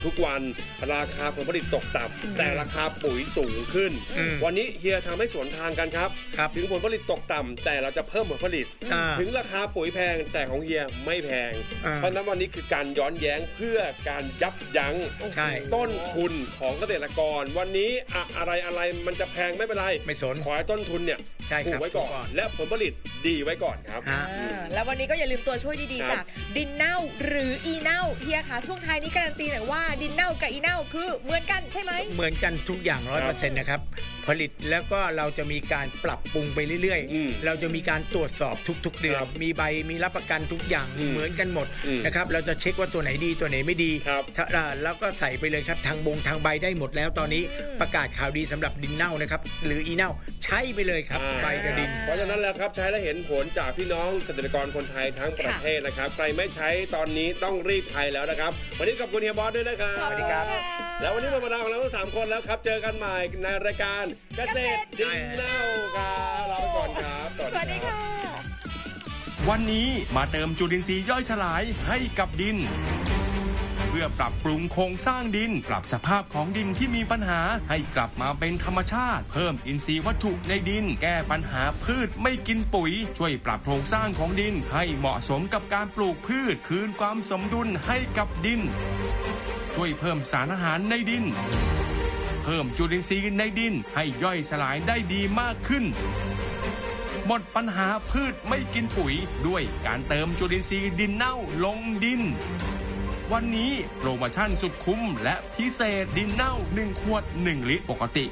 ทุกวันราคาผลผลิตตกต่ำแต่ราคาปุ๋ยสูงขึ้นวันนี้เฮียทำให้สวนทางกันครับถึงผลผลิตตกต่ำแต่เราจะเพิ่มผลผลิตถึงราคาปุ๋ยแพงแต่ของเฮียไม่แพงเพราะนั้นวันนี้คือการย้อนแย้งเพื่อการยับยั้งต้นทุนของเกษตรกรวันนี้อะไรมันจะแพงไม่เป็นไรไม่สนขอให้ต้นทุนเนี่ยถูกไว้ก่อนและผลผลิตดีไว้ก่อนครับแล้ววันนี้ก็อย่าลืมตัวช่วยดีๆจากดินเน่าหรืออีเน่าเฮียคะช่วงท้ายนี้การันตีหน่อยว่าดินเน่ากับอีเน่าคือเหมือนกันใช่ไหมเหมือนกันทุกอย่าง 100% นะครับผลิตแล้วก็เราจะมีการปรับปรุงไปเรื่อยๆเราจะมีการตรวจสอบทุกๆเดือนมีใบมีรับประกันทุกอย่างเหมือนกันหมดนะครับเราจะเช็คว่าตัวไหนดีตัวไหนไม่ดีแล้วก็ใส่ไปเลยครับทางใบได้หมดแล้วตอนนี้ประกาศข่าวดีสำหรับดินเน่านะครับหรืออีเน่าใช้ไปเลยครับใบกระดินเพราะฉะนั้นแล้วครับใช้แล้วเห็นผลจากพี่น้องเกษตรกรคนไทยทั้งประเทศนะครับใครไม่ใช้ตอนนี้ต้องรีบใช้แล้วนะครับวันนี้ขอบคุณเฮียบอสด้วยนะครับสวัสดีครับแล้ววันนี้หมดเวลาของเราทั้ง3คนแล้วครับเจอกันใหม่ในรายการเกษตรดินเน่าครับลาไปก่อนครับสวัสดีค่ะวันนี้มาเติมจุลินทรีย์ย่อยสลายให้กับดินเพื่อปรับปรุงโครงสร้างดินปรับสภาพของดินที่มีปัญหาให้กลับมาเป็นธรรมชาติเพิ่มอินทรีย์วัตถุในดินแก้ปัญหาพืชไม่กินปุ๋ยช่วยปรับโครงสร้างของดินให้เหมาะสมกับการปลูกพืชคืนความสมดุลให้กับดินช่วยเพิ่มสารอาหารในดินเพิ่มจุลินทรีย์ในดินให้ย่อยสลายได้ดีมากขึ้นหมดปัญหาพืชไม่กินปุ๋ยด้วยการเติมจุลินทรีย์ดินเน่าลงดินวันนี้โปรโมชั่นสุดคุ้มและพิเศษดินเน่า1ขวด1ลิตรปกติ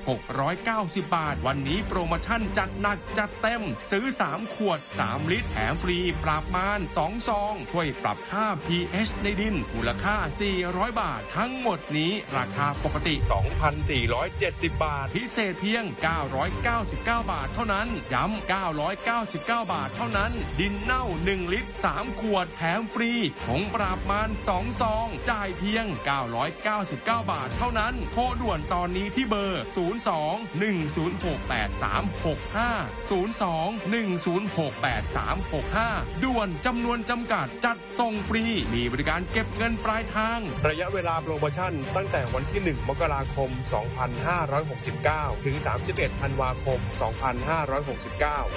690 บาทวันนี้โปรโมชั่นจัดหนักจัดเต็มซื้อ3ขวด3ลิตรแถมฟรีปราบมาร2ซองช่วยปรับค่า pH ในดินมูลค่า400 บาททั้งหมดนี้ราคาปกติ 2,470 บาทพิเศษเพียง999 บาทเท่านั้นย้ำ999 บาทเท่านั้นดินเน่า1ลิตร3ขวดแถมฟรีผงปราบมาร2ซองจ่ายเพียง999 บาทเท่านั้นโทรด่วนตอนนี้ที่เบอร์02-106-8365 02-106-8365ด่วนจำนวนจำกัดจัดส่งฟรีมีบริการเก็บเงินปลายทางระยะเวลาโปรโมชั่นตั้งแต่วันที่1 มกราคม 2569 ถึง 31 ธันวาคม 2569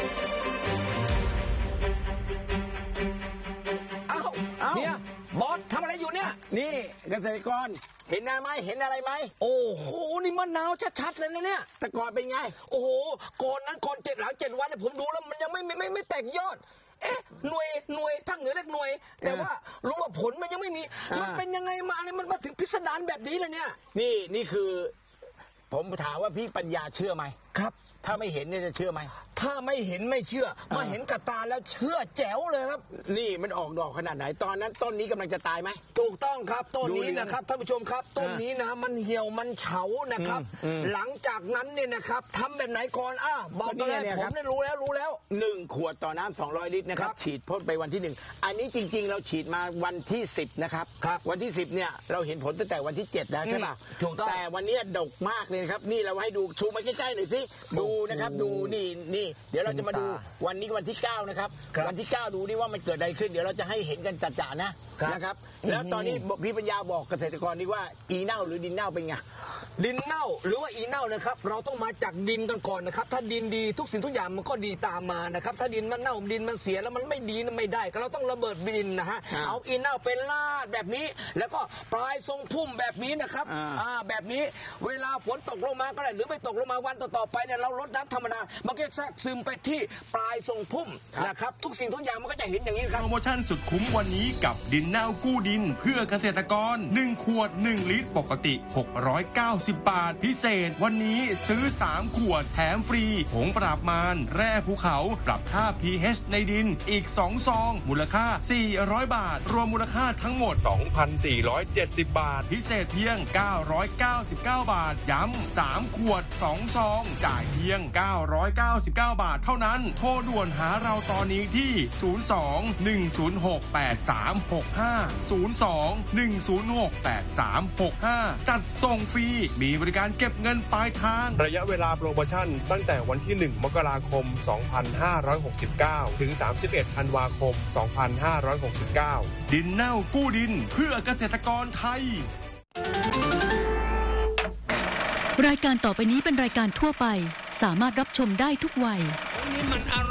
เนี่ยบอสทำอะไรอยู่เนี่ยนี่เกษตรกรเห็นอะไรไหมเห็นอะไรไหมโอ้โหนี่มะนาวชัดๆเลยนะเนี่ยแต่ก่อนเป็นไงโอ้โหก่อนนั้นก่อน7 หลัง 7 วันเนี่ยผมดูแล้วมันยังไม่แตกยอดหน่วยภาคเหนือเรียกหน่วยแต่ว่ารู้ว่าผลมันยังไม่มีมันเป็นยังไงมาเนี่ยมันมาถึงพิสดารแบบนี้เลยเนี่ยนี่คือผมถามว่าพี่ปัญญาเชื่อไหมครับถ้าไม่เห็นเนี่ยจะเชื่อไหมถ้าไม่เห็นไม่เชื่อมาเห็นกับตาแล้วเชื่อแจ๋วเลยครับนี่มันออกดอกขนาดไหนตอนนั้นต้นนี้กำลังจะตายไหมถูกต้องครับต้นนี้นะครับท่านผู้ชมครับต้นนี้นะมันเหี่ยวมันเฉานะครับหลังจากนั้นเนี่ยนะครับทำแบบไหนก่อนบอกมาเลยผมได้รู้แล้ว 1 ขวดต่อน้ำ200 ลิตรนะครับฉีดพ่นไปวันที่1อันนี้จริงๆเราฉีดมาวันที่10นะครับวันที่10เนี่ยเราเห็นผลตั้งแต่วันที่7แล้วใช่ป่ะแต่วันนี้ดกมากเลยครับนี่เราให้ดูชูมาใกล้ๆหน่อยสิดูนะครับดูนี่เดี๋ยวเราจะมาดูวันนี้วันที่9นะครับวันที่9ดูดิว่ามันเกิดอะไรขึ้นเดี๋ยวเราจะให้เห็นกันจัดๆนะครับแล้วตอนนี้พี่ปัญญาบอกเกษตรกรนี่ว่าอีเน่าหรือดินเน่าเป็นไงดินเน่าหรือว่าอีเน่านะครับเราต้องมาจากดินกันก่อนนะครับถ้าดินดีทุกสิ่งทุกอย่างมันก็ดีตามมานะครับถ้าดินมันเน่าดินมันเสียแล้วมันไม่ดีไม่ได้ก็เราต้องระเบิดดินนะฮะเอาอีเน่าเป็นลาดแบบนี้แล้วก็ปลายทรงพุ่มแบบนี้นะครับแบบนี้เวลาฝนตกลงมาก็ได้หรือไม่ตกลงมาวันต่อไปเนี่ยเราลดน้ำธรรมดามันก็แทรกซึมไปที่ปลายทรงพุ่มนะครับทุกสิ่งทุกอย่างมันก็จะเห็นอย่างนี้ครับโปรโมชั่นสุดคุ้มวันนี้กับดินเน่ากู้ดินเพื่อเกษตรกร1 ขวด 1 ลิตรปกติ690 บาทพิเศษวันนี้ซื้อ3 ขวดแถมฟรีผงปราบมารแร่ภูเขาปรับค่า pH ในดินอีก2 ซองมูลค่า400 บาทรวมมูลค่าทั้งหมด 2,470 บาทพิเศษเพียง999 บาทย้ำ3 ขวด2 ซองจ่ายเพียง999 บาทเท่านั้นโทรด่วนหาเราตอนนี้ที่02-106-8365 จัดส่งฟรีมีบริการเก็บเงินปลายทางระยะเวลาโปรโมชั่นตั้งแต่วันที่1 มกราคม 2569 ถึง 31 ธันวาคม 2569 ดินเน่ากู้ดินเพื่อเกษตรกรไทยรายการต่อไปนี้เป็นรายการทั่วไปสามารถรับชมได้ทุกวัย